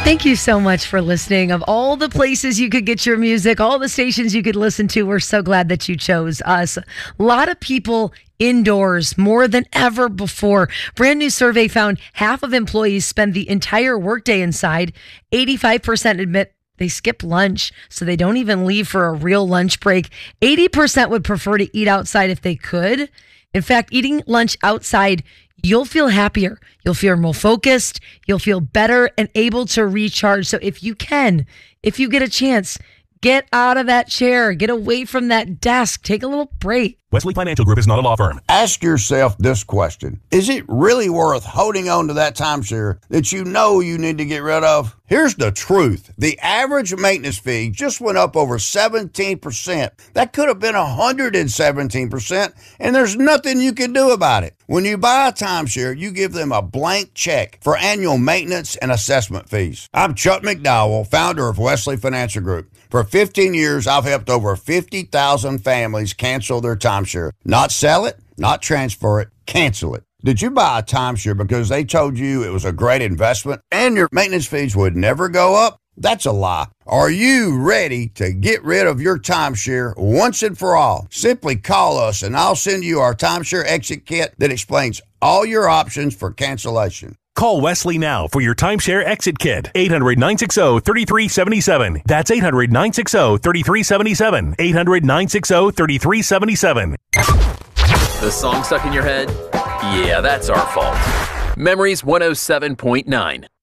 Thank you so much for listening. Of all the places you could get your music, all the stations you could listen to, we're so glad that you chose us. A lot of people indoors more than ever before. Brand new survey found half of employees spend the entire workday inside. 85% admit they skip lunch, so they don't even leave for a real lunch break. 80% would prefer to eat outside if they could. In fact, eating lunch outside, you'll feel happier. You'll feel more focused. You'll feel better and able to recharge. So if you get a chance, get out of that chair, get away from that desk, take a little break. Wesley Financial Group is not a law firm. Ask yourself this question. Is it really worth holding on to that timeshare that you know you need to get rid of? Here's the truth. The average maintenance fee just went up over 17%. That could have been 117%, and there's nothing you can do about it. When you buy a timeshare, you give them a blank check for annual maintenance and assessment fees. I'm Chuck McDowell, founder of Wesley Financial Group. For 15 years, I've helped over 50,000 families cancel their timeshare. Not sell it, not transfer it, cancel it. Did you buy a timeshare because they told you it was a great investment and your maintenance fees would never go up? That's a lie. Are you ready to get rid of your timeshare once and for all? Simply call us and I'll send you our timeshare exit kit that explains all your options for cancellation. Call Wesley now for your timeshare exit kit. 800-960-3377. That's 800-960-3377. 800-960-3377. The song stuck in your head? Yeah, that's our fault. Memories 107.9.